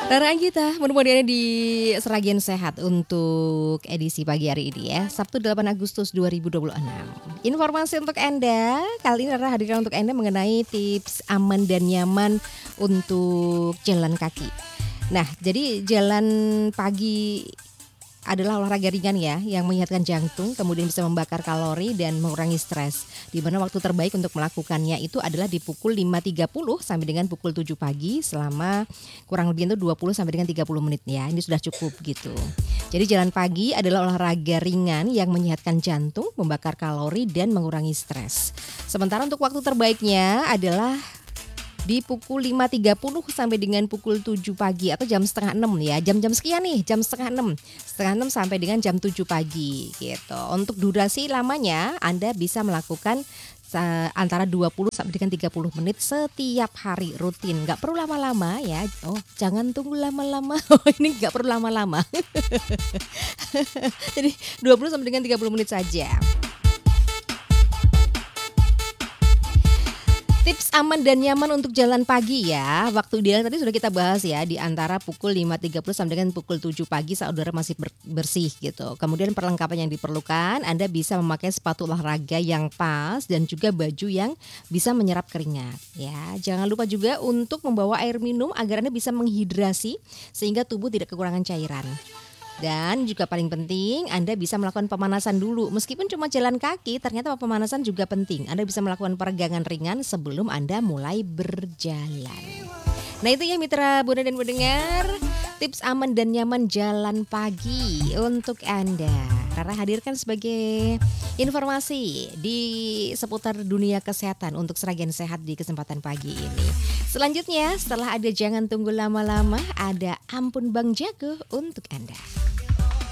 Rara Anggita, mudah-mudahan di Seragian Sehat untuk edisi pagi hari ini ya, Sabtu 8 Agustus 2026. Informasi untuk Anda, kali ini Rara hadirkan untuk Anda mengenai tips aman dan nyaman untuk jalan kaki. Nah, jadi jalan pagi adalah olahraga ringan ya, yang menyehatkan jantung, kemudian bisa membakar kalori dan mengurangi stres. Di mana waktu terbaik untuk melakukannya itu adalah di pukul 5.30 sampai dengan pukul 7 pagi selama kurang lebih itu 20 sampai dengan 30 menit ya. Ini sudah cukup gitu. Jadi jalan pagi adalah olahraga ringan yang menyehatkan jantung, membakar kalori dan mengurangi stres. Sementara untuk waktu terbaiknya adalah di pukul 5.30 sampai dengan pukul 7 pagi atau jam setengah 6 ya. Jam-jam sekian nih, jam setengah 6. Setengah 6 sampai dengan jam 7 pagi gitu. Untuk durasi lamanya Anda bisa melakukan antara 20 sampai dengan 30 menit setiap hari rutin. Gak perlu lama-lama ya. Oh, jangan tunggu lama-lama. Oh, ini gak perlu lama-lama. Jadi 20 sampai dengan 30 menit saja. Tips aman dan nyaman untuk jalan pagi ya. Waktu ideal tadi sudah kita bahas ya, di antara pukul 5.30 sampai dengan pukul 7 pagi saat udara masih bersih gitu. Kemudian perlengkapan yang diperlukan, Anda bisa memakai sepatu olahraga yang pas dan juga baju yang bisa menyerap keringat ya. Jangan lupa juga untuk membawa air minum agar Anda bisa menghidrasi sehingga tubuh tidak kekurangan cairan. Dan juga paling penting Anda bisa melakukan pemanasan dulu. Meskipun cuma jalan kaki, ternyata pemanasan juga penting. Anda bisa melakukan peregangan ringan sebelum Anda mulai berjalan. Nah itu ya mitra Bunda dan pendengar, tips aman dan nyaman jalan pagi untuk Anda. Rara hadirkan sebagai informasi di seputar dunia kesehatan untuk Seragian Sehat di kesempatan pagi ini. Selanjutnya setelah ada Jangan Tunggu Lama-Lama, ada Ampun Bang Jago untuk Anda.